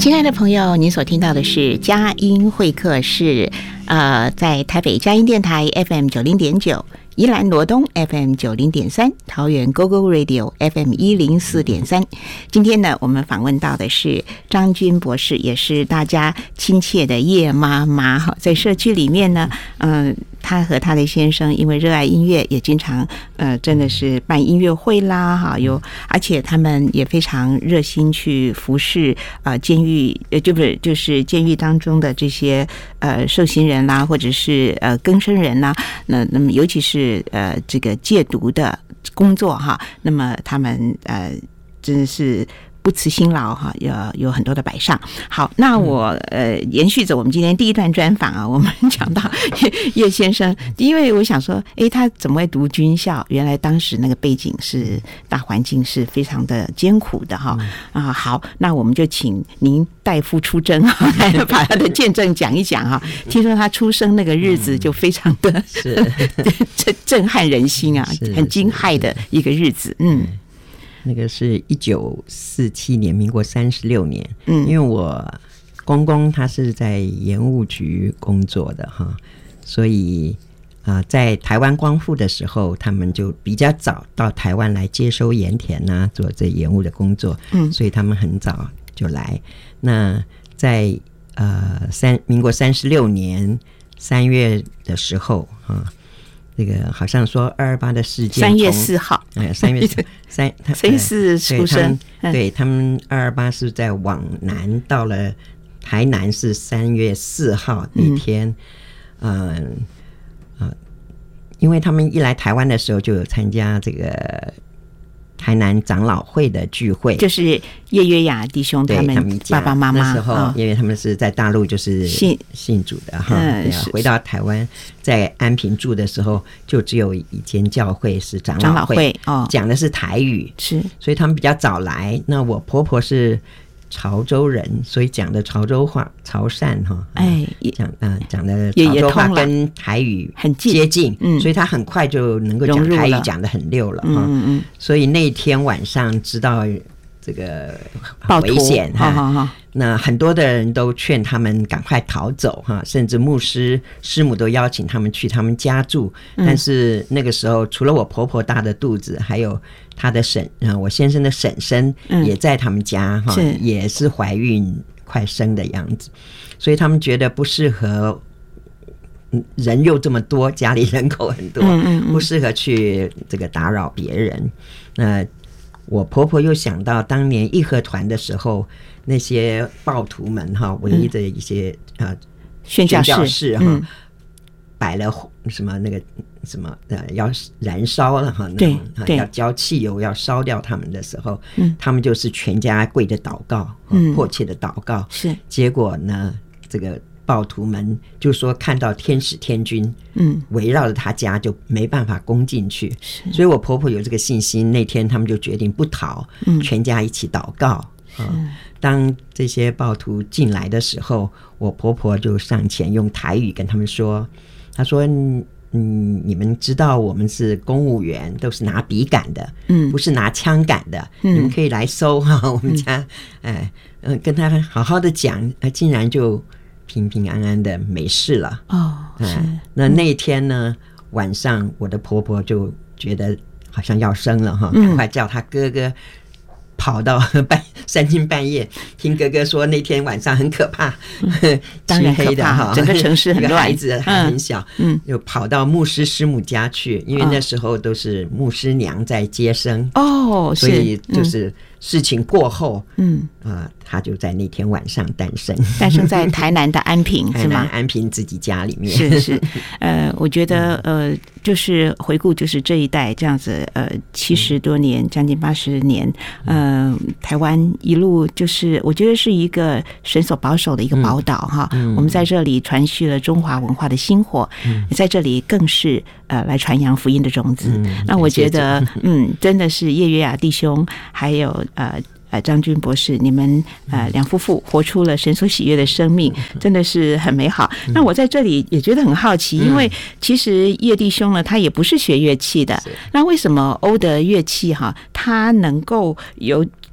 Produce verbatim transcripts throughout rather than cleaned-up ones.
亲爱的朋友，您所听到的是佳音会客室，呃，在台北佳音电台 F M 九零点九。宜兰罗东 F M 九零点三，桃园 Go Go Radio F M 一零四点三。今天呢，我们访问到的是张君博士，也是大家亲切的叶妈妈哈。在社区里面呢，嗯、呃，她和她的先生因为热爱音乐，也经常呃，真的是办音乐会啦哈。有，而且他们也非常热心去服侍啊、呃、监狱，呃，就不是就是监狱当中的这些呃受刑人啦，或者是呃更生人啦。那那么尤其是呃，这个戒毒的工作哈，那么他们呃，真的是不辞辛劳哈，有有很多的摆上。好，那我呃延续着我们今天第一段专访啊，我们讲到叶先生，因为我想说，哎，他怎么会读军校？原来当时那个背景是大环境是非常的艰苦的哈啊。好，那我们就请您代父出征哈，来把他的见证讲一讲哈。听说他出生那个日子就非常的震震撼人心啊，很惊骇的一个日子，嗯。 那个是一九四七年，民国三十六年。 嗯， 因为我公公他是在盐务局工作的哈，所以啊、呃，在台湾光复的时候，他们就比较早到台湾来接收盐田啊，做这盐务的工作。嗯，所以他们很早就来。那在呃三民国三十六年三月的时候啊。这个好像说二二八的事件， 三月四号， 哎，三月三， 谁是出生？ 对他们二二八是在往南，到了台南是三月四号那天，嗯呃呃，因为他们一来台湾的时候就有参加这个台南长老会的聚会， 就是叶约雅弟兄他们爸爸妈妈那时候、哦，因为他们是在大陆就是信信主的哈、嗯啊，回到台湾在安平住的时候，就只有一间教会是长老会，长老会哦，讲的是台语， 是， 所以他们比较早来。那我婆婆是潮州人，所以讲的潮州话、潮汕哈，哎，讲啊讲的潮州话跟台语很接近，嗯，所以她很快就能够讲台语，讲得很溜了哈。嗯嗯，所以那天晚上知道这个危险哈，那很多的人都劝他们赶快逃走哈，甚至牧师师母都邀请他们去他们家住。嗯、但是那个时候，除了我婆婆大的肚子，还有她的婶，啊，我先生的婶婶也在他们家哈、嗯，也是怀孕快生的样子，所以他们觉得不适合。人又这么多，家里人口很多，嗯嗯嗯不适合去这个打扰别人。那我婆婆又想到当年义和团的时候，那些暴徒们哈，唯一的一些、嗯、呃宣教士哈、嗯，摆了什么那个什么呃要燃烧了哈， 对对， 要浇汽油要烧掉他们的时候，嗯，他们就是全家跪着祷告，嗯，迫切的祷告， 是结果呢，这个。暴徒们就说看到天使天军嗯围绕着他家就没办法攻进去，所以我婆婆有这个信心，那天他们就决定不逃，嗯，全家一起祷告、嗯、当这些暴徒进来的时候，我婆婆就上前用台语跟他们说，她说嗯，你们知道我们是公务员，都是拿笔杆的，嗯，不是拿枪杆的，嗯、你们可以来搜哈、啊，我们家，哎、嗯，呃，跟他好好的讲，呃，竟然就平平安安的没事了哦、嗯。那那一天呢，晚上我的婆婆就觉得好像要生了哈，赶快叫她哥哥跑到半三更半夜，听哥哥说那天晚上很可怕，嗯、 当然可怕，整个城市很乱， 孩子还很小，嗯，就跑到牧师师母家去，因为那时候都是牧师娘在接生哦，所以就是事情过后，嗯啊、呃，他就在那天晚上诞生， 诞生在台南的安平是吗？ 安平自己家里面是是，呃，我觉得呃，就是回顾就是这一代这样子，呃，七十多年，将近八十年，呃，台湾一路就是我觉得是一个神所保守的一个宝岛哈、嗯，我们在这里传续了中华文化的薪火，嗯、在这里更是呃来传扬福音的种子。嗯、那我觉得，嗯，真的是叶约雅弟兄还有。呃呃，张君博士，你们呃两夫妇活出了神所喜悦的生命，真的是很美好。那我在这里也觉得很好奇，因为其实叶弟兄呢，他也不是学乐器的，那为什么欧德乐器哈，他能够有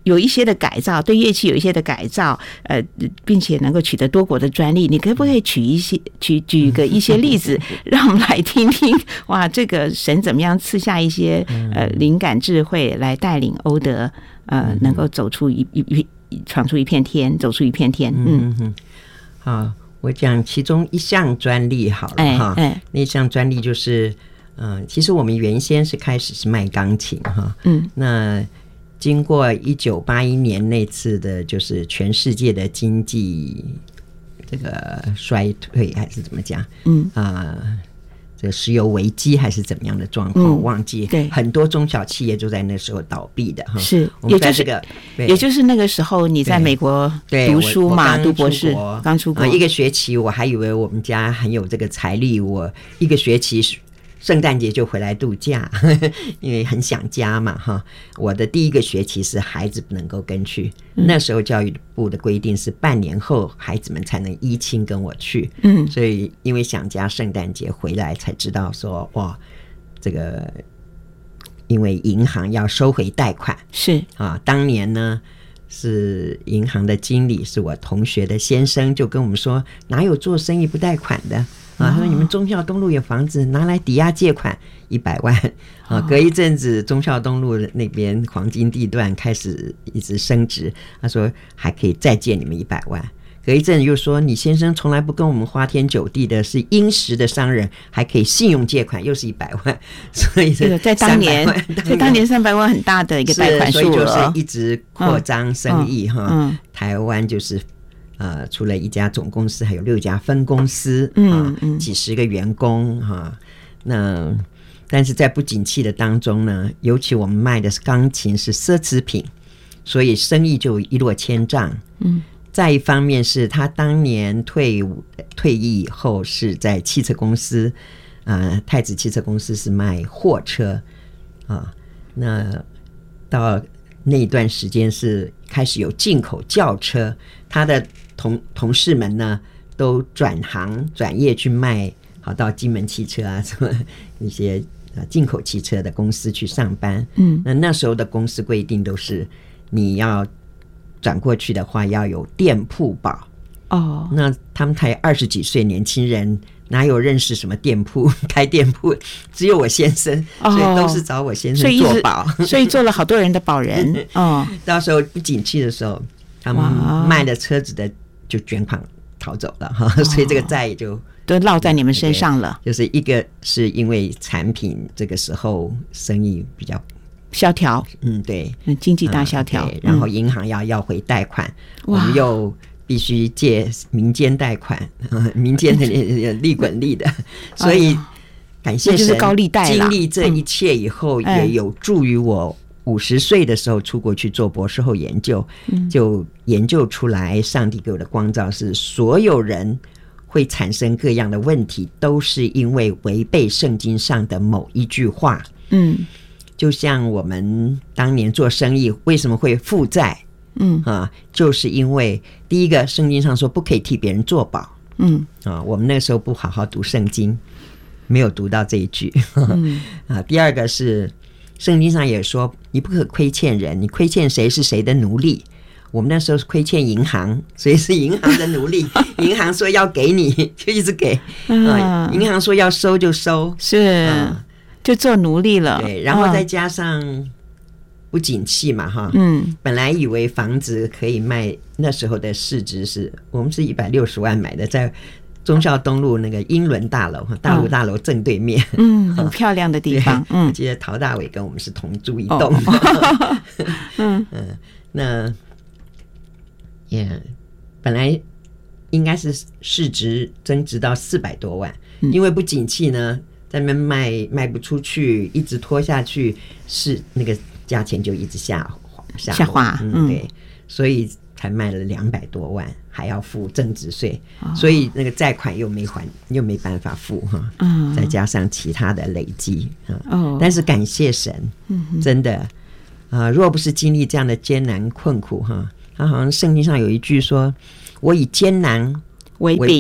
有一些的改造，对乐器有一些的改造，呃，并且能够取得多国的专利，你可不可以举一些举举个一些例子，让我们来听听？哇，这个神怎么样赐下一些呃灵感智慧来带领欧德呃能够走出一一一闯出一片天，走出一片天。嗯嗯， 好，我讲其中一项专利好了哈，哎哎、那项专利就是。嗯、呃，其实我们原先是开始是卖钢琴哈，嗯，那经过一九八一年那次的，就是全世界的经济这个衰退还是怎么讲，嗯啊、呃，这个石油危机还是怎么样的状况，嗯、忘记，对，很多中小企业就在那时候倒闭的哈， 是， 我们在这个， 也就是那个时候你在美国读书嘛，读博士，刚出国、 呃、一个学期，我还以为我们家很有这个财力，我一个学期圣诞节就回来度假，呵呵，因为很想家嘛哈。我的第一个学期是孩子不能够跟去，嗯、那时候教育部的规定是半年后孩子们才能依亲跟我去，嗯，所以因为想家，圣诞节回来才知道说哇，这个因为银行要收回贷款， 是啊，当年呢是银行的经理是我同学的先生，就跟我们说哪有做生意不贷款的。啊，他说你们忠孝东路有房子，拿来抵押借款一百万啊。隔一阵子，忠孝东路那边黄金地段开始一直升值，他说还可以再借你们一百万。隔一阵又说你先生从来不跟我们花天酒地的，是殷实的商人，还可以信用借款，又是一百万。所以这在当年，在当年三百万很大的一个贷款数额， 所以就是一直扩张生意哈、嗯嗯。台湾就是。呃，除了一家总公司，还有六家分公司，嗯嗯，几十个员工哈、啊。那但是在不景气的当中呢，尤其我们卖的是钢琴，是奢侈品，所以生意就一落千丈。嗯，再一方面是他当年退伍退役以后是在汽车公司，呃，太子汽车公司是卖货车啊。那到那一段时间是开始有进口轿车，他的同同事们呢都转行转业去卖，好到金门汽车啊什么一些进口汽车的公司去上班。嗯，那那时候的公司规定都是你要转过去的话要有店铺保。哦，那他们才二十几岁年轻人，哪有认识什么店铺开店铺？只有我先生，所以都是找我先生做保， 所以, 所以做了好多人的保人。哦， 到时候不景气的时候，他们卖了车子的就卷款逃走了哈、哦，所以这个债就都落在你们身上了。 就是一个是因为产品这个时候生意比较萧条， 嗯，对， 经济大萧条， 嗯、然后银行要要回贷款，我们又必须借民间贷款，民间的利滚利的，所以感谢神， 高利贷经历这一切以后，也有助于我五十岁的时候出国去做博士后研究，就研究出来，上帝给我的光照是，所有人会产生各样的问题，都是因为违背圣经上的某一句话。嗯，就像我们当年做生意为什么会负债？嗯啊，就是因为第一个，圣经上说不可以替别人作保。嗯啊，我们那个时候不好好读圣经，没有读到这一句。嗯啊，第二个是圣经上也说你不可亏欠人，你亏欠谁是谁的奴隶。我们那时候是亏欠银行，所以是银行的奴隶。银行说要给你就一直给，啊，银行说要收就收， 是、啊、就做奴隶了。 对，然后再加上不景气嘛，哈，嗯，本来以为房子可以卖，那时候的市值是我们是一百六十万买的，在忠孝东路那个英伦大楼，大陆大楼正对面， 嗯，很漂亮的地方。嗯， 我记得陶大伟跟我们是同住一栋。哦、嗯嗯，那也、yeah, 本来应该是市值增值到四百多万，嗯、因为不景气呢，在那边卖卖不出去，一直拖下去，是那个价钱就一直下下下滑， 嗯，对，所以才卖了两百多万，还要付增值税，哦、所以那个债款又没还，又没办法付哈，嗯，再加上其他的累积啊，哦，但是感谢神，嗯，真的啊、呃，若不是经历这样的艰难困苦哈，他好像圣经上有一句说：“我以艰难为饼，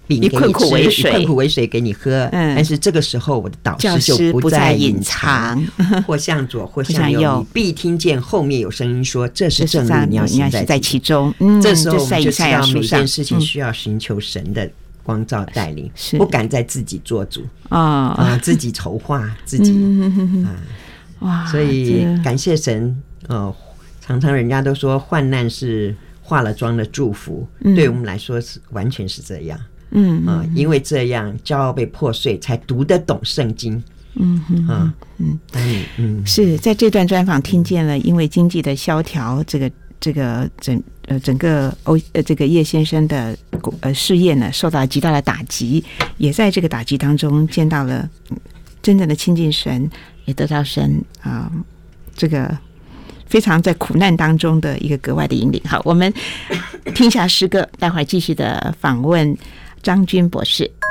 饼给你吃，以困苦为水，以困苦为水给你喝。嗯，但是这个时候我的导师就不再隐藏，或向左或向右，你必听见后面有声音说：“这是正路，你要行在其中。”嗯，这时候我们就知道每件事情需要寻求神的光照带领，嗯、不敢再自己做主啊啊，自己筹划自己、嗯、啊。哇！所以感谢神哦、呃，常常人家都说患难是化了妆的祝福，嗯、对我们来说是完全是这样。嗯啊、呃，因为这样骄傲被破碎，才读得懂圣经。嗯哼啊嗯嗯嗯，是在这段专访听见了，因为经济的萧条，这个这个整呃整个欧呃这个叶先生的呃事业呢受到极大的打击，也在这个打击当中见到了真正的亲近神。也得到神啊、呃，这个非常在苦难当中的一个格外的引领。好，我们听一下诗歌，待会儿继续的访问张军博士。